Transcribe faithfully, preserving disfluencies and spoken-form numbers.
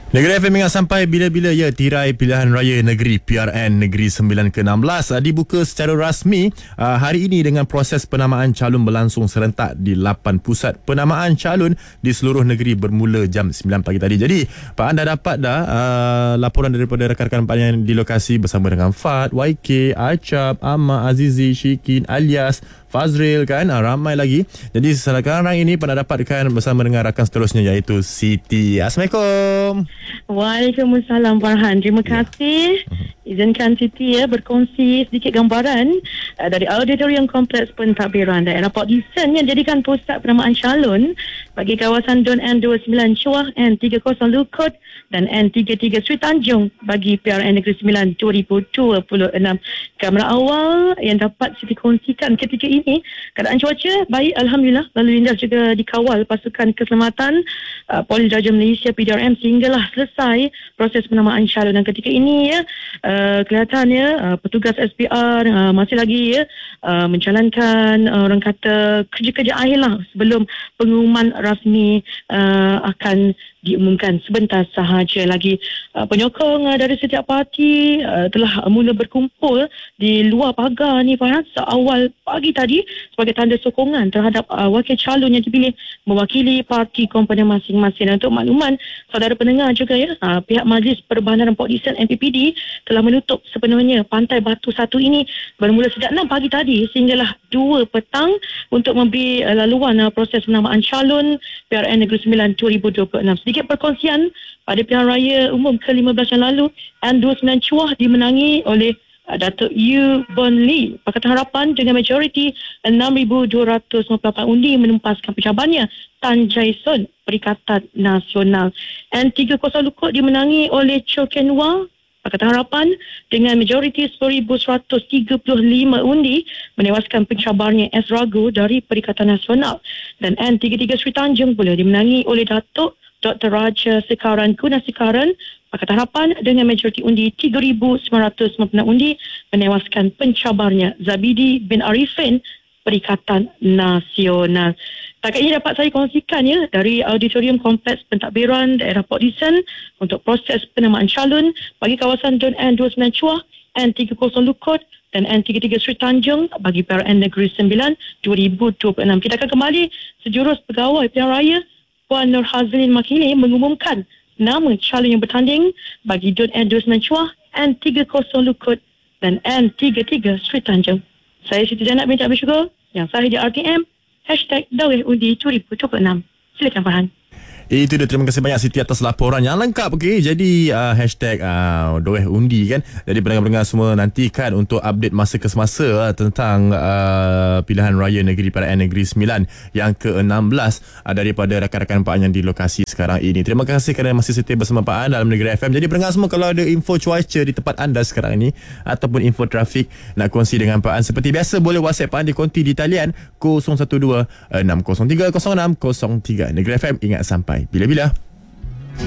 Negeri F M ingat sampai bila-bila ya tirai pilihan raya negeri P R N Negeri sembilan ke enam belas dibuka secara rasmi uh, hari ini dengan proses penamaan calon berlangsung serentak di lapan pusat penamaan calon di seluruh negeri bermula jam sembilan pagi tadi. Jadi, Pak anda dapat dah uh, laporan daripada rakan-rakan Pak yang di lokasi bersama dengan Fad, Y K, Acap, Amma, Azizi, Syikin, Alias, Fazril kan, uh, ramai lagi. Jadi sekarang ini pada dapatkan bersama dengan rakan seterusnya iaitu Siti. Assalamualaikum. Waalaikumsalam Farhan. Terima kasih. Izinkan Siti ya berkongsi sedikit gambaran uh, dari Auditorium Kompleks Pentadbiran daerah Port Dickson yang jadikan pusat penamaan calon bagi kawasan Don N dua puluh sembilan Chua, N tiga puluh Lukut dan N tiga puluh tiga Sri Tanjung bagi P R N Negeri sembilan dua ribu dua puluh enam. Kamera awal yang dapat Siti kongsikan ketika ini, keadaan cuaca baik Alhamdulillah, lalu lintas juga dikawal pasukan keselamatan uh, Polis Diraja Malaysia P D R M sehinggalah selesai proses penamaan calon. Dan ketika ini ya uh, kelihatannya uh, petugas S P R uh, masih lagi ya uh, menjalankan uh, orang kata kerja-kerja akhir lah sebelum pengumuman rasmi uh, akan diumumkan sebentar sahaja lagi. Uh, penyokong uh, dari setiap parti uh, telah uh, mula berkumpul di luar pagar ni Farhan seawal pagi tadi sebagai tanda sokongan terhadap uh, wakil calon yang dipilih mewakili parti komponen masing-masing. Dan untuk makluman saudara pendengar juga ya, uh, pihak Majlis Perbandaran Port Dickson M P P D telah menutup sepenuhnya Pantai Batu satu ini bermula sejak enam pagi tadi sehinggalah dua petang untuk memberi uh, laluan uh, proses penamaan calon P R N Negeri sembilan dua ribu dua puluh enam. Sedikit perkongsian pada pilihan raya umum ke lima belas yang lalu, N dua puluh sembilan Chua dimenangi oleh uh, Datuk Yu Bon Lee Pakatan Harapan dengan majoriti enam ribu dua ratus lima puluh lapan undi menempaskan pencabarnya Tan Jason Perikatan Nasional. N tiga puluh Lukut dimenangi oleh Cho Ken Wah Pakatan Harapan dengan majoriti sepuluh ribu seratus tiga puluh lima undi menewaskan pencabarnya S. Ragu dari Perikatan Nasional. Dan N tiga puluh tiga Sri Tanjung pula dimenangi oleh Datuk Doktor Raja Sekaran Gunasekaran Pakatan Harapan dengan majoriti undi tiga ribu sembilan ratus lima puluh enam undi menewaskan pencabarnya Zabidi bin Arifin Perikatan Nasional. Takat ini dapat saya kongsikan ya dari Auditorium Kompleks Pentadbiran daerah Port Dickson untuk proses penamaan calon bagi kawasan Don N dua puluh sembilan Chua, N tiga puluh Lukut dan N tiga puluh tiga Sri Tanjung bagi P R N Negeri sembilan dua ribu dua puluh enam. Kita akan kembali sejurus pegawai pilihan raya Puan Nur Hazlin Makili mengumumkan nama calon yang bertanding bagi Don N dua puluh sembilan Chua, N tiga puluh Lukut dan N tiga puluh tiga Sri Tanjung. Saya Siti Zainab binti Abi Syukur yang sahih di R T M hashtag Daweh Undi dua ribu dua puluh enam. Silakan Farhan. Itu dia, terima kasih banyak Siti atas laporan yang lengkap. Okey, jadi uh, hashtag uh, Daweh Undi kan. Jadi pendengar-pendengar semua nantikan untuk update masa ke semasa uh, tentang uh, pilihan raya negeri P R N Negeri sembilan yang ke enam belas uh, daripada rakan-rakan Pak An yang di lokasi sekarang ini. Terima kasih kerana masih setia bersama Pak An dalam Negeri F M. Jadi pendengar semua, kalau ada info cuaca di tempat anda sekarang ini ataupun info trafik nak kongsi dengan Pak An, seperti biasa boleh WhatsApp Pak An di konti di talian kosong satu dua enam kosong tiga kosong enam kosong tiga. Negeri F M ingat sampai bila-bila.